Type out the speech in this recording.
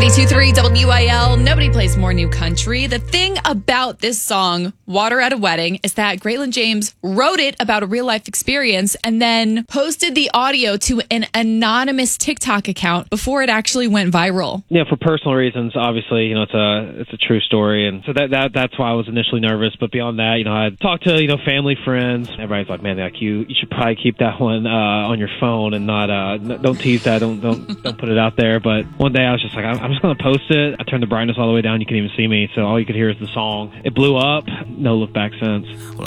92.3 WIL. Nobody plays more new country. The thing about this song, Water at a Wedding, is that Graylin James wrote it about a real life experience and then posted the audio to an anonymous TikTok account before it actually went viral. Yeah, for personal reasons, obviously, it's a true story, and so that's why I was initially nervous. But beyond that, I talked to family, friends. Everybody's like, man, you should probably keep that one on your phone and not don't tease that, don't put it out there. But one day I was just like, I'm just gonna post it. I turned the brightness all the way down. You can even see me, so all you could hear is the song. It blew up. No look back since. Well,